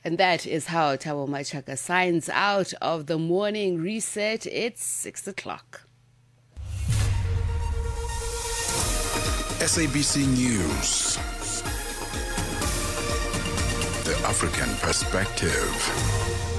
And that is how Thabo Machaka signs out of the morning reset. It's 6 o'clock. SABC News. The African Perspective.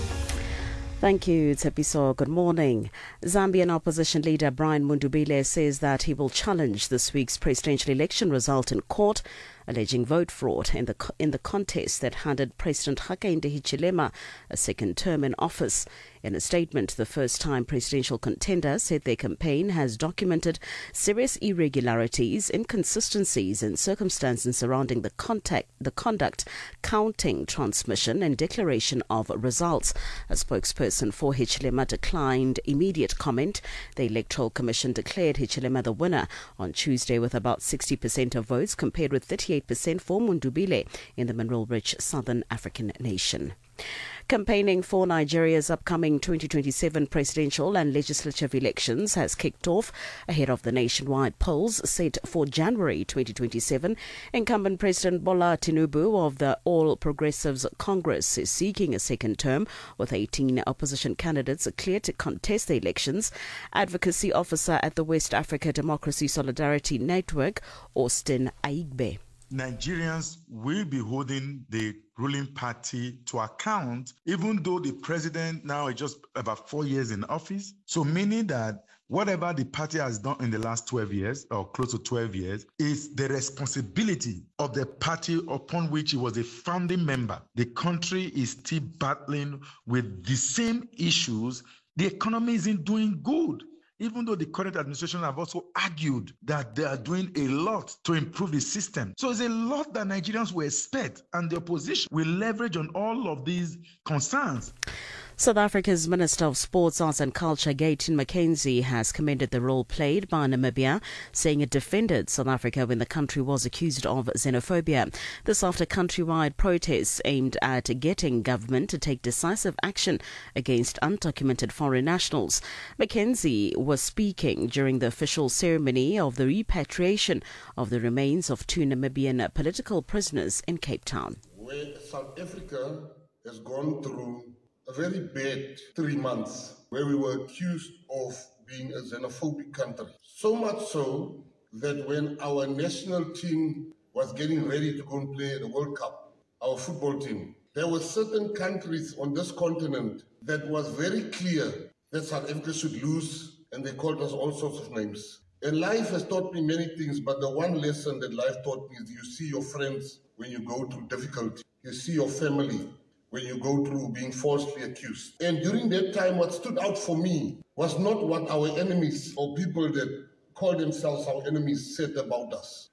Thank you, Tsepiso. Good morning. Zambian opposition leader Brian Mundubile says that he will challenge this week's presidential election result in court, alleging vote fraud in the contest that handed President Hakainde Hichilema a second term in office. In a statement, the first-time presidential contender said their campaign has documented serious irregularities, inconsistencies and circumstances surrounding the conduct, counting, transmission and declaration of results. A spokesperson for Hichilema declined immediate comment. The Electoral Commission declared Hichilema the winner on Tuesday with about 60% of votes, compared with 38% for Mundubile in the mineral-rich southern African nation. Campaigning for Nigeria's upcoming 2027 presidential and legislative elections has kicked off ahead of the nationwide polls set for January 2027. Incumbent President Bola Tinubu of the All Progressives Congress is seeking a second term, with 18 opposition candidates clear to contest the elections. Advocacy officer at the West Africa Democracy Solidarity Network, Austin Aigbe. Nigerians will be holding the ruling party to account, even though the president now is just about 4 years in office. So meaning that whatever the party has done in the last 12 years or close to 12 years is the responsibility of the party upon which he was a founding member. The country is still battling with the same issues. The economy isn't doing good. Even though the current administration have also argued that they are doing a lot to improve the system. So it's a lot that Nigerians will expect, and the opposition will leverage on all of these concerns. South Africa's Minister of Sports, Arts and Culture, Gayton McKenzie, has commended the role played by Namibia, saying it defended South Africa when the country was accused of xenophobia. This after countrywide protests aimed at getting government to take decisive action against undocumented foreign nationals. McKenzie was speaking during the official ceremony of the repatriation of the remains of 2 Namibian political prisoners in Cape Town. Where South Africa has gone through a very bad 3 months where we were accused of being a xenophobic country. So much so that when our national team was getting ready to go and play the World Cup, our football team, there were certain countries on this continent that was very clear that South Africa should lose, and they called us all sorts of names. And life has taught me many things, but the one lesson that life taught me is you see your friends when you go through difficulty. You see your family when you go through being falsely accused. And during that time, what stood out for me was not what our enemies or people that call themselves our enemies said about us.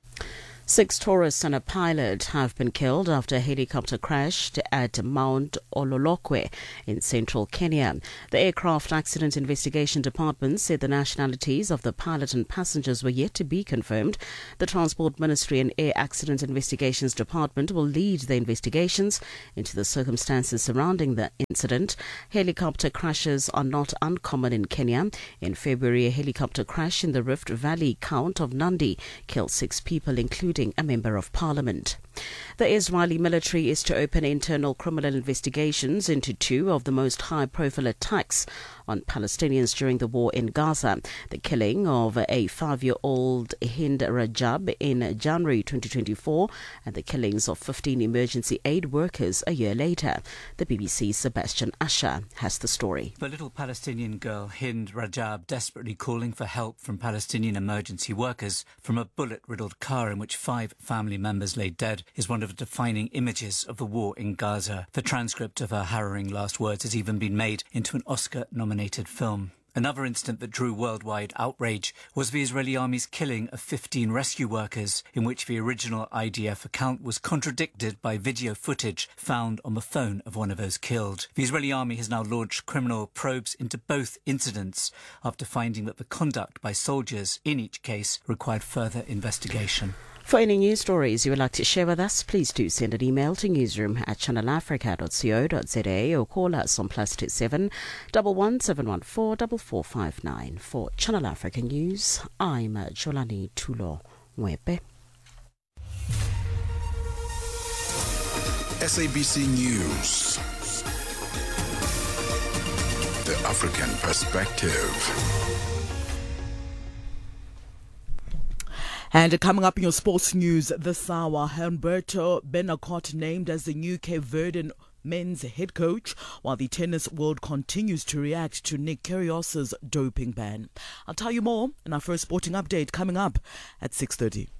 6 tourists and a pilot have been killed after a helicopter crashed at Mount Ololokwe in central Kenya. The Aircraft Accident Investigation Department said the nationalities of the pilot and passengers were yet to be confirmed. The Transport Ministry and Air Accident Investigations Department will lead the investigations into the circumstances surrounding the incident. Helicopter crashes are not uncommon in Kenya. In February, a helicopter crash in the Rift Valley Count of Nandi killed 6 people, including a member of parliament. The Israeli military is to open internal criminal investigations into 2 of the most high-profile attacks on Palestinians during the war in Gaza. The killing of a 5-year-old Hind Rajab in January 2024 and the killings of 15 emergency aid workers a year later. The BBC's Sebastian Asher has the story. The little Palestinian girl Hind Rajab desperately calling for help from Palestinian emergency workers from a bullet-riddled car in which 5 family members lay dead is one of the defining images of the war in Gaza. The transcript of her harrowing last words has even been made into an Oscar-nominated film. Another incident that drew worldwide outrage was the Israeli army's killing of 15 rescue workers, in which the original IDF account was contradicted by video footage found on the phone of one of those killed. The Israeli army has now launched criminal probes into both incidents after finding that the conduct by soldiers in each case required further investigation. For any news stories you would like to share with us, please do send an email to newsroom@channelafrica.co.za or call us on +27 11 714 4459. For Channel Africa News, I'm Jolani Tulo Mwepe. SABC News. The African Perspective. And coming up in your sports news this hour, Humberto Benicotte named as the new Cape Verdean men's head coach, while the tennis world continues to react to Nick Kyrgios's doping ban. I'll tell you more in our first sporting update coming up at 6:30.